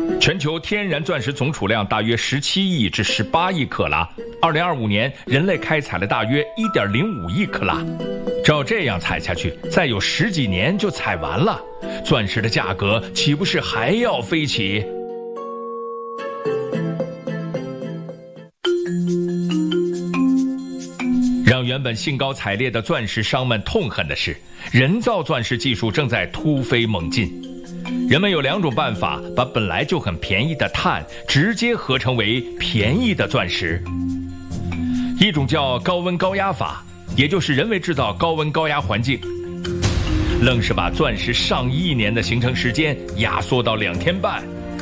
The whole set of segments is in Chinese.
全球天然钻石总储量大约17亿至18亿克拉，2025年人类开采了大约1.05亿克拉。照这样采下去，再有10几年就采完了，钻石的价格岂不是还要飞起？让原本兴高采烈的钻石商们痛恨的是，人造钻石技术正在突飞猛进。人们有2种办法把本来就很便宜的碳直接合成为便宜的钻石。一种叫高温高压法，也就是人为制造高温高压环境，愣是把钻石上亿年的形成时间压缩到2天半。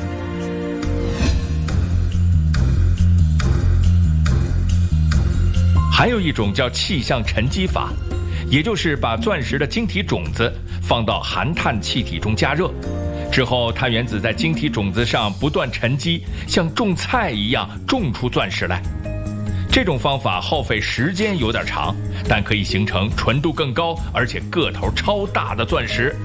还有一种叫气象沉积法，也就是把钻石的晶体种子放到含碳气体中加热，之后碳原子在晶体种子上不断沉积，像种菜一样种出钻石来。这种方法耗费时间有点长，但可以形成纯度更高而且个头超大的钻石。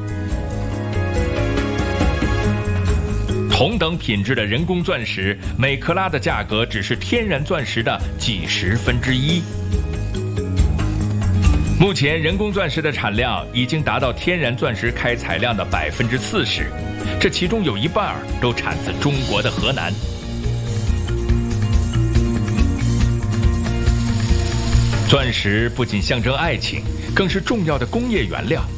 同等品质的人工钻石，每克拉的价格只是天然钻石的几10分之一。目前人工钻石的产量已经达到天然钻石开采量的40%，这其中有1半都产自中国的河南。钻石不仅象征爱情，更是重要的工业原料。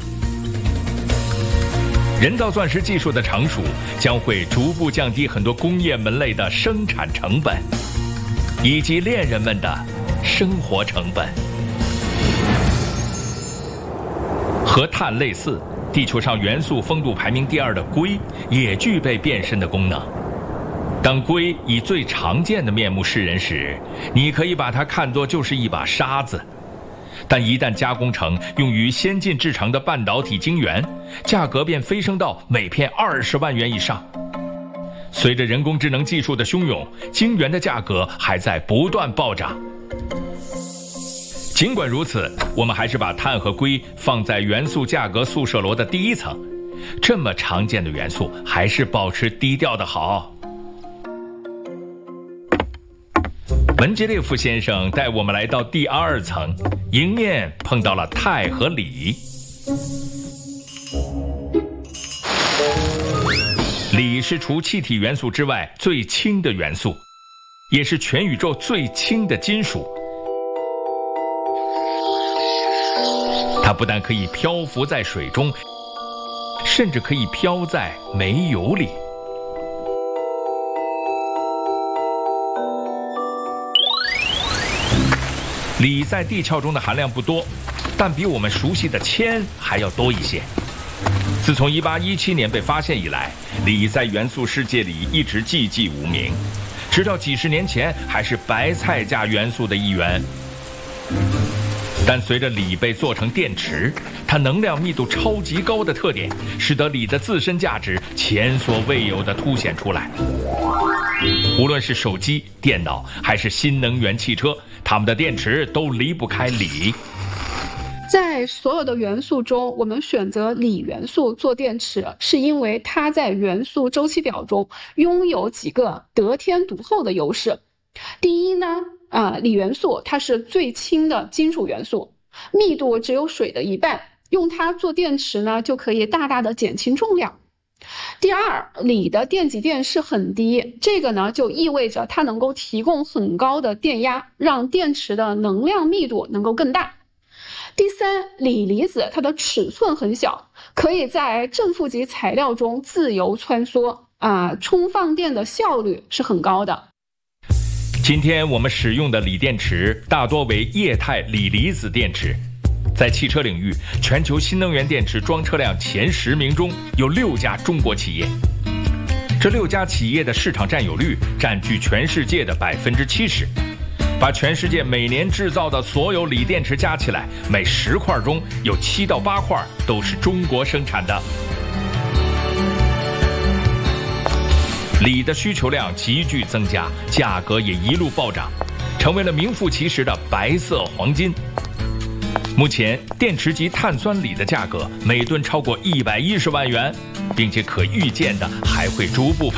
人造钻石技术的成熟将会逐步降低很多工业门类的生产成本，以及恋人们的生活成本。和碳类似，地球上元素丰度排名第2的硅也具备变身的功能。当硅以最常见的面目示人时，你可以把它看作就是一把沙子。但一旦加工成用于先进制成的半导体晶圆，价格便飞升到每片20万元以上。随着人工智能技术的汹涌，晶圆的价格还在不断暴涨。尽管如此，我们还是把碳和硅放在元素价格宿舍楼的第1层，这么常见的元素还是保持低调的好。门捷列夫先生带我们来到第2层，迎面碰到了钛和锂。锂是除气体元素之外最轻的元素，也是全宇宙最轻的金属。它不但可以漂浮在水中，甚至可以飘在煤油里。锂在地壳中的含量不多，但比我们熟悉的铅还要多一些。自从1817年被发现以来，锂在元素世界里一直寂寂无名，直到几10年前还是白菜价元素的一员。但随着锂被做成电池，它能量密度超级高的特点，使得锂的自身价值前所未有地凸显出来。无论是手机、电脑还是新能源汽车，它们的电池都离不开锂。 在所有的元素中，我们选择锂元素做电池，是因为它在元素周期表中拥有几个得天独厚的优势。第一呢，锂元素它是最轻的金属元素，密度只有水的1半，用它做电池呢，就可以大大的减轻重量。第二，锂的电极电势很低，这个呢就意味着它能够提供很高的电压，让电池的能量密度能够更大。第三，锂离子它的尺寸很小，可以在正负极材料中自由穿梭，充放电的效率是很高的。 今天我们使用的锂电池大多为液态锂离子电池。在汽车领域，全球新能源电池装车量前10名中有6家中国企业，这6家企业的市场占有率占据全世界的70%。把全世界每年制造的所有锂电池加起来，每10块中有7到8块都是中国生产的。锂的需求量急剧增加，价格也一路暴涨，成为了名副其实的白色黄金。目前电池级碳酸锂的价格每吨超过110万元，并且可预见的还会逐步